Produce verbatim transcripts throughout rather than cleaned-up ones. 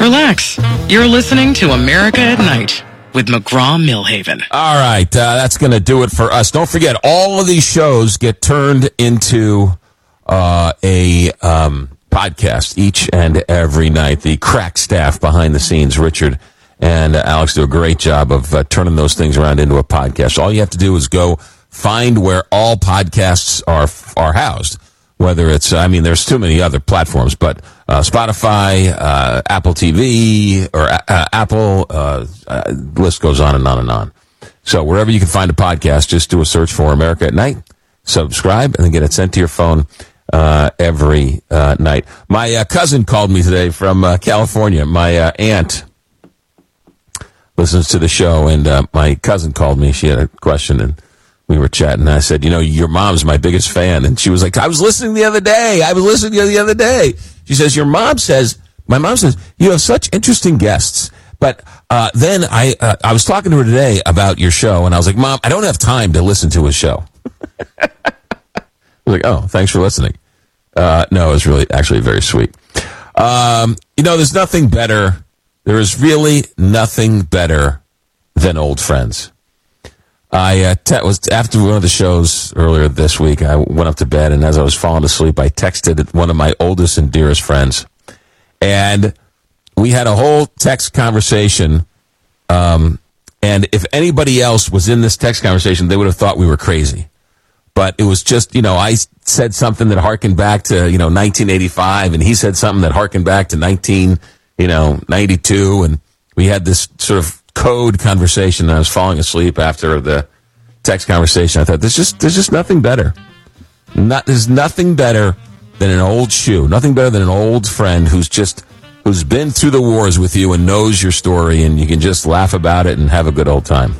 Relax. You're listening to America at Night with McGraw-Millhaven. All right, uh, that's going to do it for us. Don't forget, all of these shows get turned into uh, a um, podcast each and every night. The crack staff behind the scenes, Richard and uh, Alex, do a great job of uh, turning those things around into a podcast. All you have to do is go find where all podcasts are are housed. Whether it's, I mean, there's too many other platforms, but uh, Spotify, uh, Apple T V, or uh, Apple, uh, uh, list goes on and on and on. So wherever you can find a podcast, just do a search for America at Night, subscribe, and then get it sent to your phone uh, every uh, night. My uh, cousin called me today from uh, California. My uh, aunt listens to the show, and uh, my cousin called me. She had a question, and we were chatting. I said, you know, your mom's my biggest fan. And she was like, I was listening the other day. I was listening the other day. She says, your mom says, my mom says, you have such interesting guests. But uh, then I uh, I was talking to her today about your show, and I was like, Mom, I don't have time to listen to a show. I was like, oh, thanks for listening. Uh, no, it was really actually very sweet. Um, you know, there's nothing better. There is really nothing better than old friends. I uh, te- was after one of the shows earlier this week. I went up to bed, and as I was falling asleep, I texted one of my oldest and dearest friends, and we had a whole text conversation. Um, and if anybody else was in this text conversation, they would have thought we were crazy. But it was just, you know, I said something that harkened back to, you know, nineteen eighty-five, and he said something that harkened back to nineteen, you know, ninety-two, and we had this sort of code conversation. And I was falling asleep after the text conversation. I thought, there's just there's just nothing better. Not there's nothing better than an old shoe. Nothing better than an old friend who's just who's been through the wars with you and knows your story, and you can just laugh about it and have a good old time.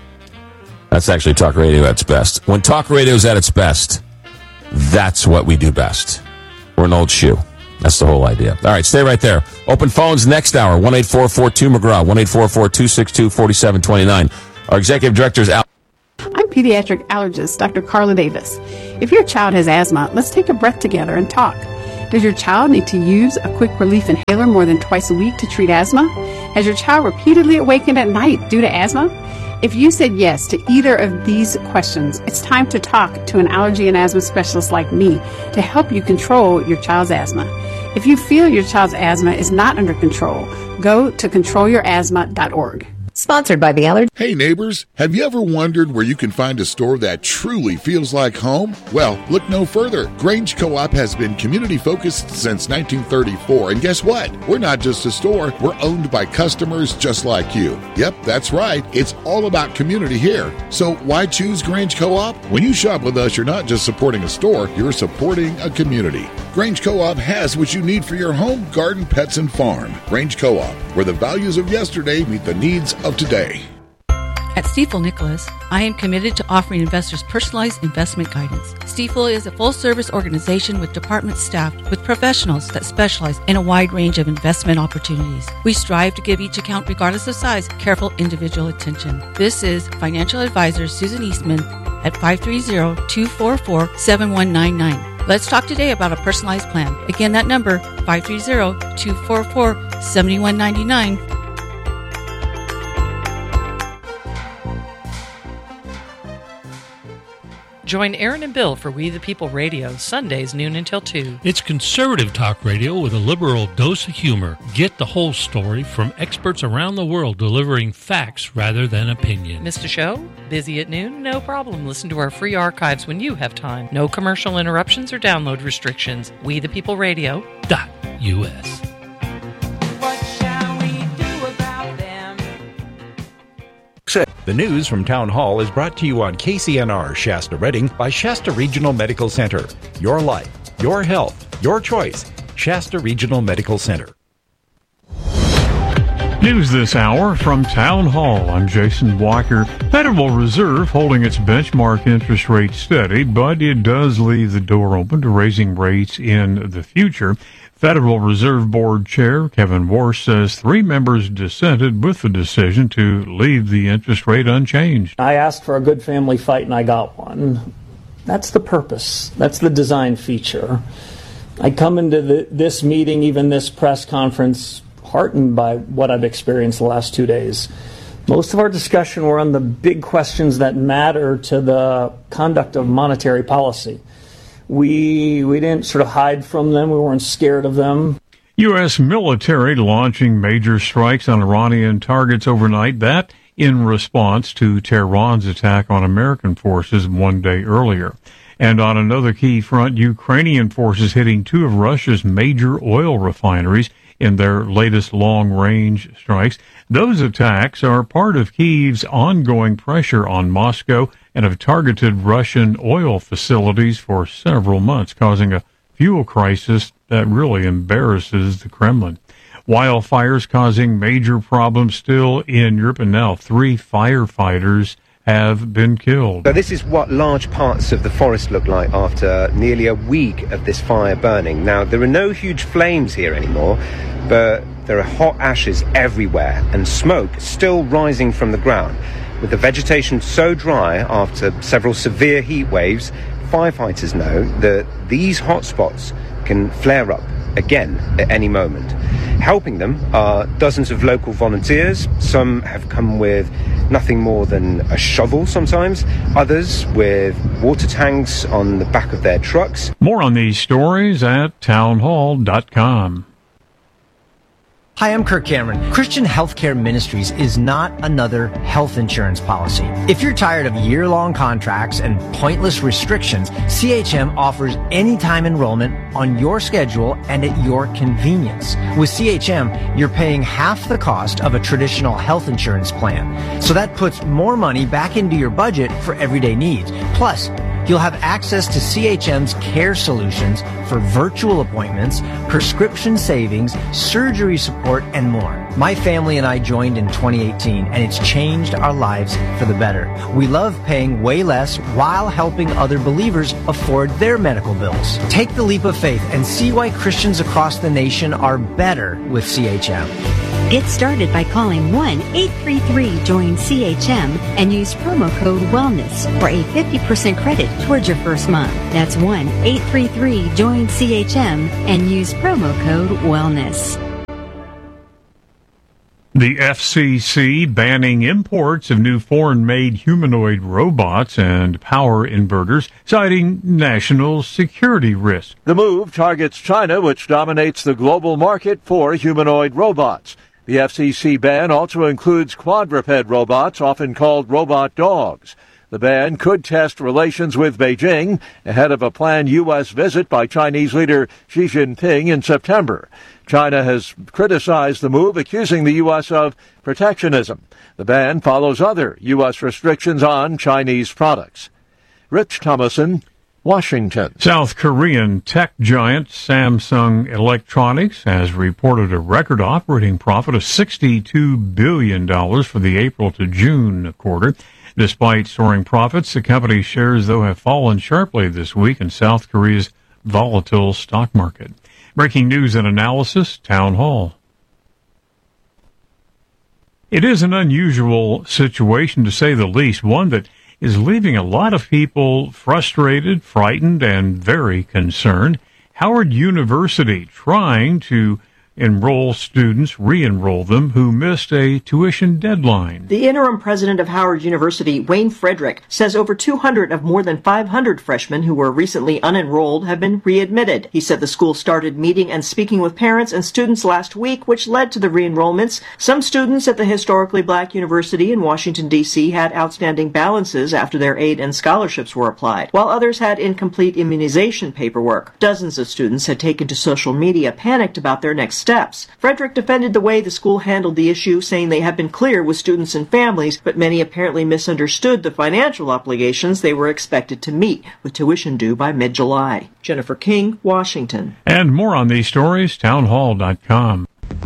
That's actually talk radio at its best. When talk radio is at its best, that's what we do best. We're an old shoe. That's the whole idea. All right, stay right there. Open phones next hour, one eight four four two McGraw, one eight four four two six two four seven two nine. Our executive director is Al. I'm pediatric allergist, Doctor Carla Davis. If your child has asthma, let's take a breath together and talk. Does your child need to use a quick relief inhaler more than twice a week to treat asthma? Has your child repeatedly awakened at night due to asthma? If you said yes to either of these questions, it's time to talk to an allergy and asthma specialist like me to help you control your child's asthma. If you feel your child's asthma is not under control, go to control your asthma dot org. Sponsored by the Allergy. Hey neighbors, have you ever wondered where you can find a store that truly feels like home? Well, look no further. Grange Co-op has been community focused since nineteen thirty-four, and guess what? We're not just a store, we're owned by customers just like you. Yep, that's right. It's all about community here. So why choose Grange Co-op? When you shop with us, you're not just supporting a store, you're supporting a community. Grange Co-op has what you need for your home, garden, pets, and farm. Grange Co-op, where the values of yesterday meet the needs of today. At Stifel Nicholas, I am committed to offering investors personalized investment guidance. Stifel is a full-service organization with departments staffed with professionals that specialize in a wide range of investment opportunities. We strive to give each account, regardless of size, careful individual attention. This is financial advisor Susan Eastman at five three zero, two four four, seven one nine nine. Let's talk today about a personalized plan. Again, that number, five three zero, two four four, seven one nine nine. Join Aaron and Bill for We the People Radio, Sundays noon until two. It's conservative talk radio with a liberal dose of humor. Get the whole story from experts around the world delivering facts rather than opinion. Missed a show? Busy at noon? No problem. Listen to our free archives when you have time. No commercial interruptions or download restrictions. We the People Radio dot U S. The news from Town Hall is brought to you on K C N R Shasta Redding by Shasta Regional Medical Center. Your life, your health, your choice. Shasta Regional Medical Center. News this hour from Town Hall. I'm Jason Walker. Federal Reserve holding its benchmark interest rate steady, but it does leave the door open to raising rates in the future. Federal Reserve Board Chair Kevin Warsh says three members dissented with the decision to leave the interest rate unchanged. I asked for a good family fight and I got one. That's the purpose. That's the design feature. I come into the, this meeting, even this press conference, heartened by what I've experienced the last two days. Most of our discussion were on the big questions that matter to the conduct of monetary policy. We we didn't sort of hide from them. We weren't scared of them. U S military launching major strikes on Iranian targets overnight. That in response to Tehran's attack on American forces one day earlier. And on another key front, Ukrainian forces hitting two of Russia's major oil refineries in their latest long-range strikes. Those attacks are part of Kyiv's ongoing pressure on Moscow and have targeted Russian oil facilities for several months, causing a fuel crisis that really embarrasses the Kremlin. Wildfires causing major problems still in Europe, and now three firefighters have been killed. So this is what large parts of the forest look like after nearly a week of this fire burning. Now, there are no huge flames here anymore, but there are hot ashes everywhere and smoke still rising from the ground. With the vegetation so dry after several severe heat waves, firefighters know that these hotspots can flare up again at any moment. Helping them are dozens of local volunteers. Some have come with nothing more than a shovel sometimes, others with water tanks on the back of their trucks. More on these stories at townhall dot com. Hi, I'm Kirk Cameron. Christian Healthcare Ministries is not another health insurance policy. If you're tired of year-long contracts and pointless restrictions, C H M offers anytime enrollment on your schedule and at your convenience. With C H M, you're paying half the cost of a traditional health insurance plan. So that puts more money back into your budget for everyday needs. Plus, you'll have access to C H M's care solutions for virtual appointments, prescription savings, surgery support, and more. My family and I joined in twenty eighteen, and it's changed our lives for the better. We love paying way less while helping other believers afford their medical bills. Take the leap of faith and see why Christians across the nation are better with C H M. Get started by calling one eight three three join C H M and use promo code WELLNESS for a fifty percent credit towards your first month. That's one eight three three join C H M and use promo code WELLNESS. The F C C banning imports of new foreign-made humanoid robots and power inverters, citing national security risks. The move targets China, which dominates the global market for humanoid robots. The F C C ban also includes quadruped robots, often called robot dogs. The ban could test relations with Beijing ahead of a planned U S visit by Chinese leader Xi Jinping in September. China has criticized the move, accusing the U S of protectionism. The ban follows other U S restrictions on Chinese products. Rich Thomason, Washington. South Korean tech giant Samsung Electronics has reported a record operating profit of sixty-two billion dollars for the April to June quarter. Despite soaring profits, the company's shares, though, have fallen sharply this week in South Korea's volatile stock market. Breaking news and analysis, Town Hall. It is an unusual situation, to say the least, one that is leaving a lot of people frustrated, frightened, and very concerned. Howard University trying to enroll students, re-enroll them, who missed a tuition deadline. The interim president of Howard University, Wayne Frederick, says over two hundred of more than five hundred freshmen who were recently unenrolled have been readmitted. He said the school started meeting and speaking with parents and students last week, which led to the re-enrollments. Some students at the historically black university in Washington, D C had outstanding balances after their aid and scholarships were applied, while others had incomplete immunization paperwork. Dozens of students had taken to social media, panicked about their next steps. Frederick defended the way the school handled the issue, saying they had been clear with students and families, but many apparently misunderstood the financial obligations they were expected to meet, with tuition due by mid-July. Jennifer King, Washington. And more on these stories, townhall dot com.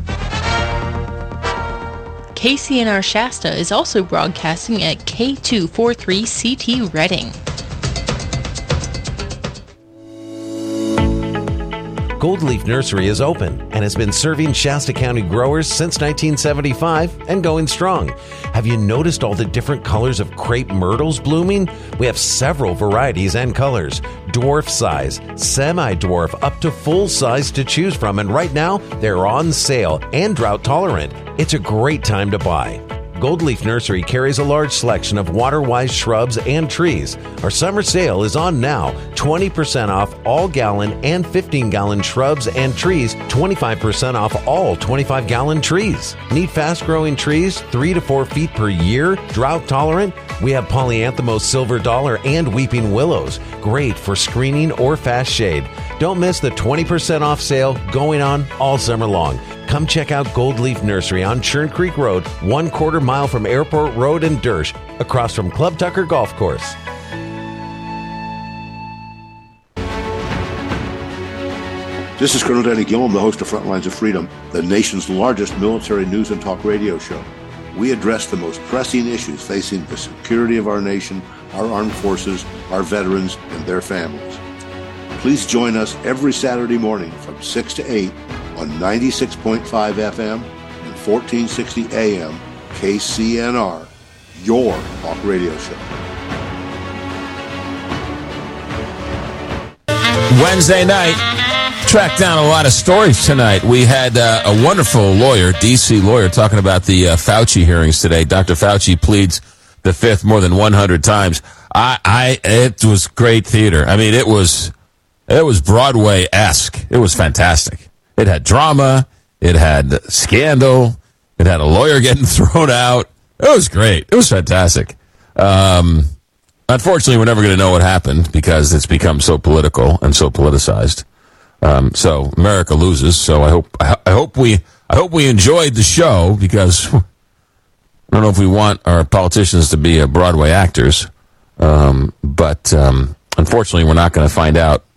K C N R Shasta is also broadcasting at K two forty-three C T Reading. Gold Leaf Nursery is open and has been serving Shasta County growers since nineteen seventy-five and going strong. Have you noticed all the different colors of crepe myrtles blooming? We have several varieties and colors, dwarf size, semi-dwarf, up to full size to choose from, and right now they're on sale and drought tolerant. It's a great time to buy. Gold Leaf Nursery carries a large selection of water-wise shrubs and trees. Our summer sale is on now. twenty percent off all gallon and fifteen gallon shrubs and trees. twenty-five percent off all twenty-five gallon trees. Need fast-growing trees, three to four feet per year, drought tolerant? We have Polyanthemos silver dollar and weeping willows. Great for screening or fast shade. Don't miss the twenty percent off sale going on all summer long. Come check out Gold Leaf Nursery on Churn Creek Road, one quarter mile from Airport Road in Dersh, across from Club Tucker Golf Course. This is Colonel Danny Gillum, the host of Frontlines of Freedom, the nation's largest military news and talk radio show. We address the most pressing issues facing the security of our nation, our armed forces, our veterans, and their families. Please join us every Saturday morning from six to eight on ninety-six point five F M and fourteen sixty A M K C N R, your talk radio show. Wednesday night, tracked down a lot of stories tonight. We had uh, a wonderful lawyer, D C lawyer, talking about the uh, Fauci hearings today. Doctor Fauci pleads the fifth more than one hundred times. I, I, it was great theater. I mean, it was, it was Broadway-esque. It was fantastic. It had drama. It had scandal. It had a lawyer getting thrown out. It was great. It was fantastic. Um, unfortunately, we're never going to know what happened because it's become so political and so politicized. Um, so America loses. So I hope I hope we I hope we enjoyed the show because I don't know if we want our politicians to be uh, Broadway actors, um, but um, unfortunately, we're not going to find out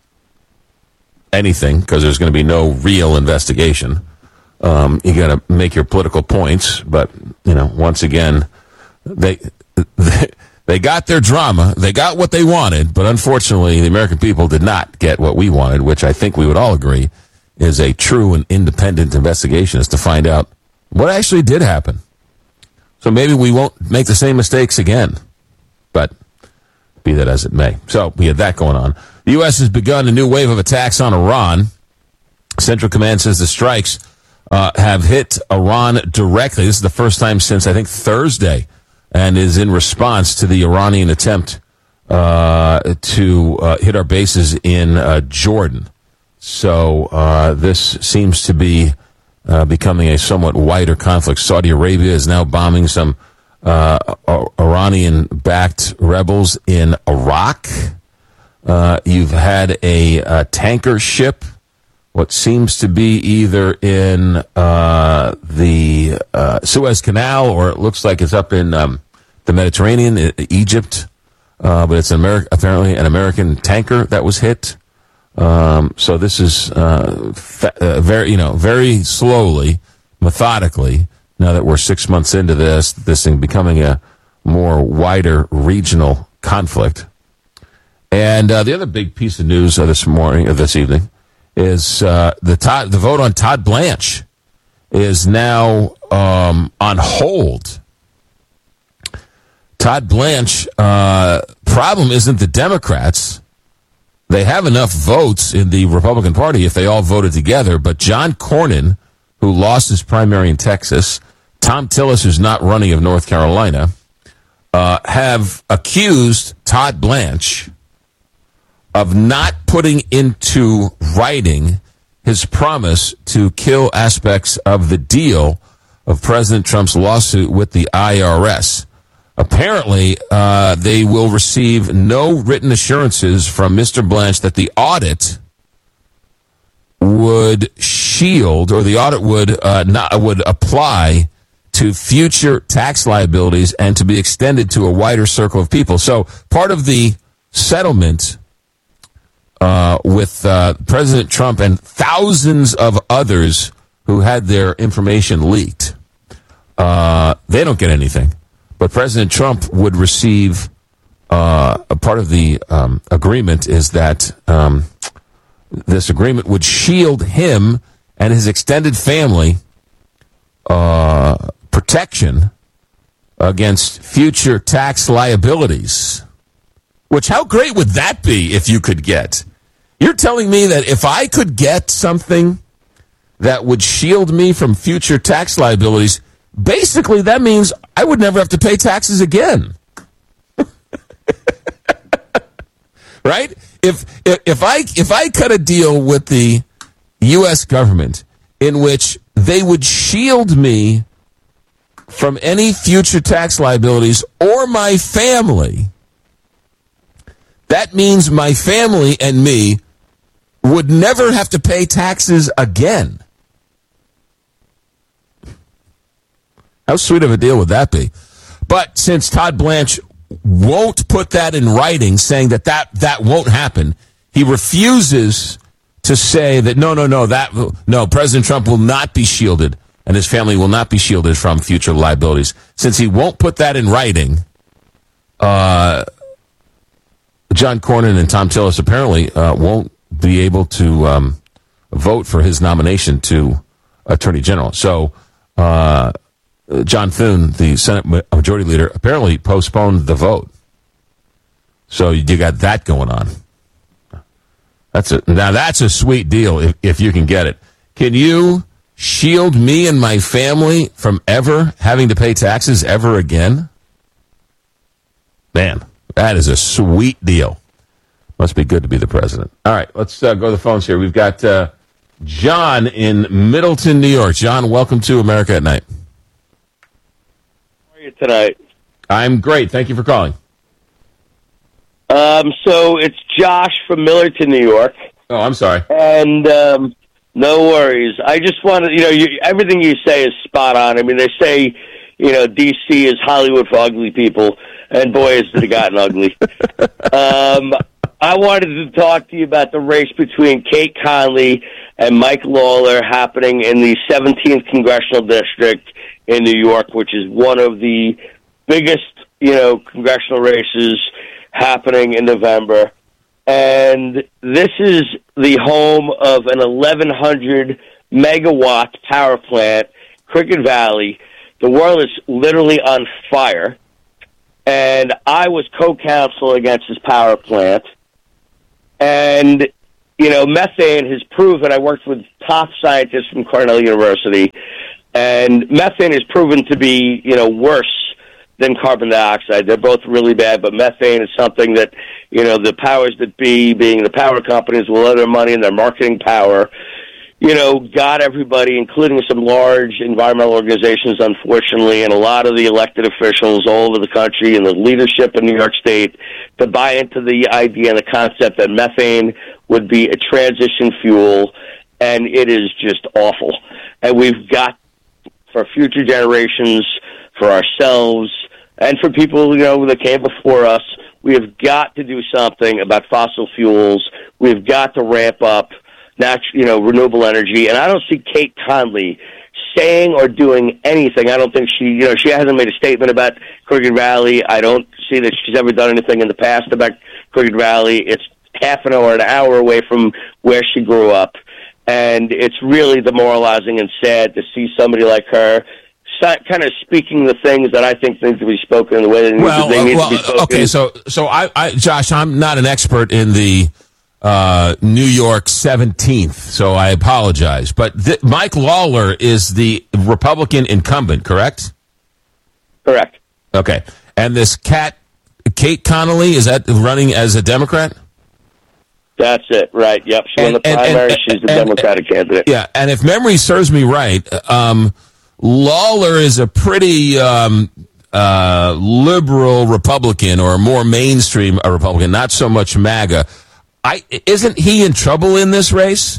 anything because there's going to be no real investigation. Um, you got to make your political points, but you know, once again, they, they they got their drama, they got what they wanted, but unfortunately, the American people did not get what we wanted, which I think we would all agree is a true and independent investigation, is to find out what actually did happen. So maybe we won't make the same mistakes again, but be that as it may. So we had that going on. The U S has begun a new wave of attacks on Iran. Central Command says the strikes uh, have hit Iran directly. This is the first time since, I think, Thursday, and is in response to the Iranian attempt uh, to uh, hit our bases in uh, Jordan. So uh, this seems to be uh, becoming a somewhat wider conflict. Saudi Arabia is now bombing some uh, Iranian-backed rebels in Iraq. Uh, you've had a, a tanker ship, what seems to be either in uh, the uh, Suez Canal, or it looks like it's up in um, the Mediterranean, Egypt. Uh, but it's an Ameri- apparently an American tanker that was hit. Um, so this is uh, fa- uh, very, you know, very slowly, methodically. Now that we're six months into this, this thing becoming a more wider regional conflict. And uh, the other big piece of news uh, this morning, or this evening, is uh, the Todd, the vote on Todd Blanche is now um, on hold. Todd Blanche, uh, problem isn't the Democrats. They have enough votes in the Republican Party if they all voted together, but John Cornyn, who lost his primary in Texas, Tom Tillis, who's not running, of North Carolina, uh, have accused Todd Blanche of not putting into writing his promise to kill aspects of the deal of President Trump's lawsuit with the I R S. Apparently, uh, they will receive no written assurances from Mister Blanche that the audit would shield, or the audit would uh, not would apply to future tax liabilities and to be extended to a wider circle of people. So part of the settlement uh, with uh, President Trump and thousands of others who had their information leaked, uh, they don't get anything. But President Trump would receive, uh, a part of the um, agreement is that um, this agreement would shield him and his extended family uh, protection against future tax liabilities. Which, how great would that be if you could get? You're telling me that if I could get something that would shield me from future tax liabilities, basically that means I would never have to pay taxes again. Right? If, if if I if I cut a deal with the U S government in which they would shield me from any future tax liabilities or my family, that means my family and me would never have to pay taxes again. How sweet of a deal would that be? But since Todd Blanche won't put that in writing, saying that that, that won't happen, he refuses to say that, no, no, no, that no, President Trump will not be shielded and his family will not be shielded from future liabilities. Since he won't put that in writing, uh, John Cornyn and Tom Tillis apparently uh, won't be able to um, vote for his nomination to Attorney General. So uh, John Thune, the Senate Majority Leader, apparently postponed the vote. So you got that going on. That's a, now that's a sweet deal if, if you can get it. Can you shield me and my family from ever having to pay taxes ever again? Man, that is a sweet deal. Must be good to be the president. All right, let's uh, go to the phones here. We've got uh, John in Middleton, New York. John, welcome to America at Night. How are you tonight? I'm great. Thank you for calling. Um, so it's Josh from Millerton, New York. Oh, I'm sorry. And um, no worries. I just wanted, you know, you, everything you say is spot on. I mean, they say, you know, D C is Hollywood for ugly people, and boy, has it gotten ugly. Um, I wanted to talk to you about the race between Kate Conley and Mike Lawler happening in the seventeenth Congressional District in New York, which is one of the biggest, you know, congressional races happening in November. And this is the home of an eleven hundred megawatt power plant, Cricket Valley. The world is literally on fire. And I was co-counsel against this power plant. And, you know, methane has proven, I worked with top scientists from Cornell University, and methane has proven to be, you know, worse than carbon dioxide. They're both really bad, but methane is something that, you know, the powers that be, being the power companies, with all their money and their marketing power, you know, got everybody, including some large environmental organizations, unfortunately, and a lot of the elected officials all over the country and the leadership in New York State to buy into the idea and the concept that methane would be a transition fuel, and it is just awful. And we've got, for future generations, for ourselves, and for people, you know, that came before us, we have got to do something about fossil fuels. We've got to ramp up natural, you know, renewable energy. And I don't see Kate Conley saying or doing anything. I don't think she, you know, she hasn't made a statement about Cricket Valley. I don't see that she's ever done anything in the past about Cricket Valley. It's half an hour, an hour away from where she grew up. And it's really demoralizing and sad to see somebody like her kind of speaking the things that I think need to be spoken in the way that well, they need well, to be spoken. Okay, so so I, I, Josh, I'm not an expert in the uh, New York seventeenth, so I apologize. But th- Mike Lawler is the Republican incumbent, correct? Correct. Okay, and this cat, Kate Connolly, is that running as a Democrat? That's it, right? Yep, she won the primary. She's the and, Democratic candidate. Yeah, and if memory serves me right, um, Lawler is a pretty um, uh, liberal Republican, or more mainstream a Republican, not so much MAGA. I, isn't he in trouble in this race?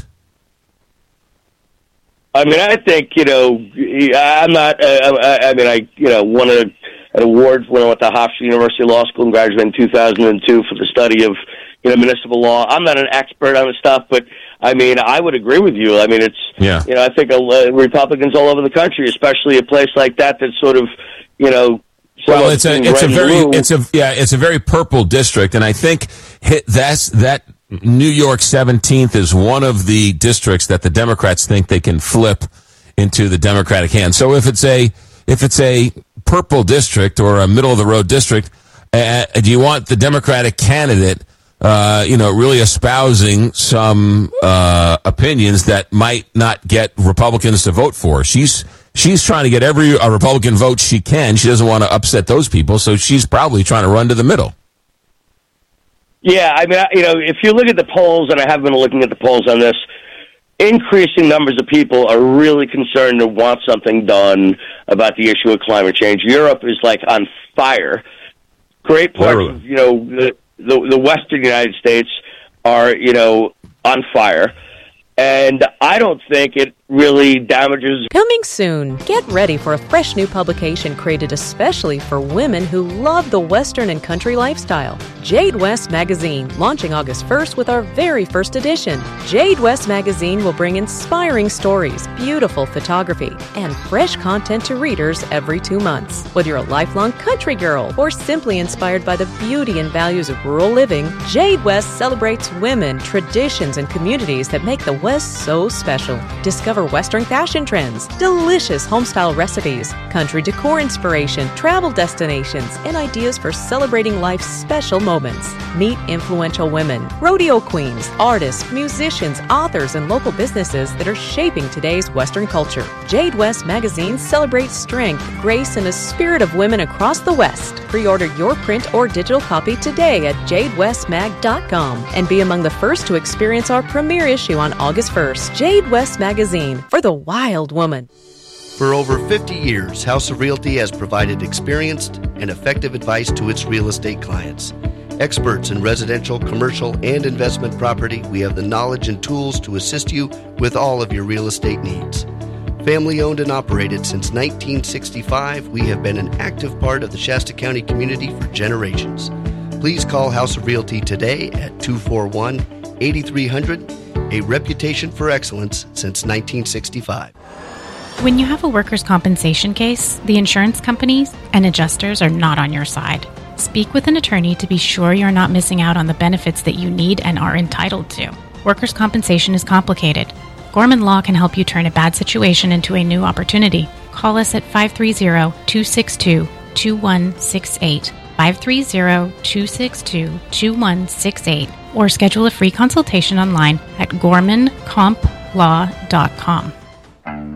I mean, I think, you know, I'm not, uh, I, I mean, I, you know, won a, an award when I went to Hofstra University Law School and graduated in two thousand two for the study of, you know, municipal law. I'm not an expert on the stuff, but I mean, I would agree with you. I mean, it's, yeah. you know, I think uh, Republicans all over the country, especially a place like that, that's sort of, you know, well, it's a, it's a very, it's a, yeah, it's a very purple district, and I think hit, that's that New York seventeenth is one of the districts that the Democrats think they can flip into the Democratic hand. So if it's a if it's a purple district or a middle of the road district, uh, do you want the Democratic candidate, uh, you know, really espousing some uh, opinions that might not get Republicans to vote for? She's she's trying to get every a Republican vote she can. She doesn't want to upset those people, so she's probably trying to run to the middle. Yeah, I mean, you know, if you look at the polls, and I have been looking at the polls on this, increasing numbers of people are really concerned and want something done about the issue of climate change. Europe is like on fire. Great parts Literally. of, you know, the, the the Western United States are, you know, on fire. And I don't think it really damages. Coming soon. Get ready for a fresh new publication created especially for women who love the Western and country lifestyle. Jade West Magazine, launching August first with our very first edition. Jade West Magazine will bring inspiring stories, beautiful photography, and fresh content to readers every two months. Whether you're a lifelong country girl or simply inspired by the beauty and values of rural living, Jade West celebrates women, traditions, and communities that make the West so special. Discover Western fashion trends, delicious homestyle recipes, country decor inspiration, travel destinations, and ideas for celebrating life's special moments. Meet influential women, rodeo queens, artists, musicians, authors, and local businesses that are shaping today's Western culture. Jade West Magazine celebrates strength, grace, and the spirit of women across the West. Pre-order your print or digital copy today at jade west mag dot com and be among the first to experience our premiere issue on August first. Jade West Magazine, for the wild woman. For over fifty years, House of Realty has provided experienced and effective advice to its real estate clients. Experts in residential, commercial, and investment property, we have the knowledge and tools to assist you with all of your real estate needs. Family owned and operated since nineteen sixty-five, we have been an active part of the Shasta County community for generations. Please call House of Realty today at two four one, eight three hundred, a reputation for excellence since nineteen sixty-five. When you have a workers' compensation case, the insurance companies and adjusters are not on your side. Speak with an attorney to be sure you're not missing out on the benefits that you need and are entitled to. Workers' compensation is complicated. Gorman Law can help you turn a bad situation into a new opportunity. Call us at five three zero, two six two, two one six eight, five three zero, two six two, two one six eight, or schedule a free consultation online at gorman comp law dot com.